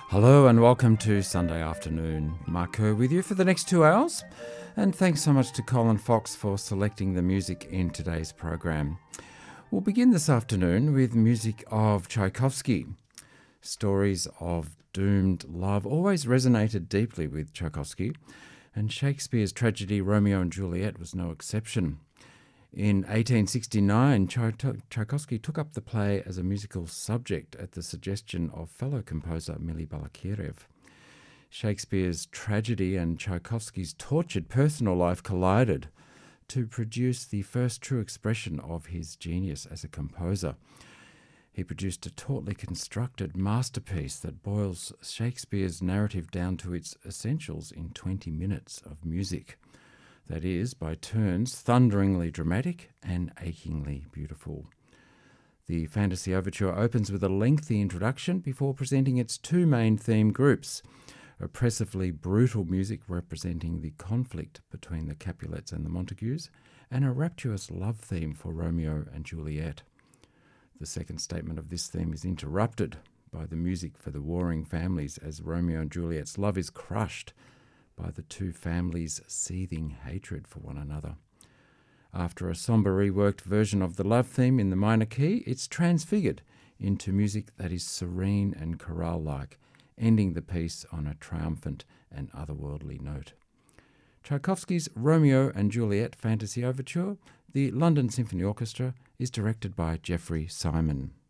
Hello and welcome to Sunday Afternoon. Mark Kerr with you for the next 2 hours. And thanks so much to Colin Fox for selecting the music in today's program. We'll begin this afternoon with music of Tchaikovsky. Stories of doomed love always resonated deeply with Tchaikovsky, and Shakespeare's tragedy Romeo and Juliet was no exception. In 1869, Tchaikovsky took up the play as a musical subject at the suggestion of fellow composer Mily Balakirev. Shakespeare's tragedy and Tchaikovsky's tortured personal life collided to produce the first true expression of his genius as a composer. He produced a tautly constructed masterpiece that boils Shakespeare's narrative down to its essentials in 20 minutes of music. That is, by turns, thunderingly dramatic and achingly beautiful. The Fantasy Overture opens with a lengthy introduction before presenting its two main theme groups: oppressively brutal music representing the conflict between the Capulets and the Montagues, and a rapturous love theme for Romeo and Juliet. The second statement of this theme is interrupted by the music for the warring families as Romeo and Juliet's love is crushed by the two families' seething hatred for one another. After a sombre reworked version of the love theme in the minor key, it's transfigured into music that is serene and chorale-like, ending the piece on a triumphant and otherworldly note. Tchaikovsky's Romeo and Juliet Fantasy Overture, the London Symphony Orchestra, is directed by Jeffrey Simon.